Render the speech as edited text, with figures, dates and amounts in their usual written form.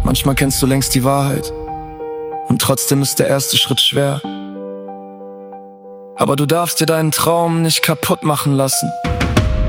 Manchmal kennst du längst die Wahrheit und trotzdem ist der erste Schritt schwer. Aber du darfst dir deinen Traum nicht kaputt machen lassen.